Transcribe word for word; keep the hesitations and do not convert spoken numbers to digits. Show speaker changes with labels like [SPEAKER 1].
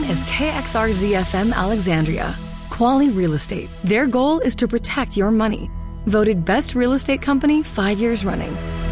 [SPEAKER 1] is K X R Z F M Alexandria. Quali Real Estate. Their goal is to protect your money. Voted Best Real Estate Company five years running.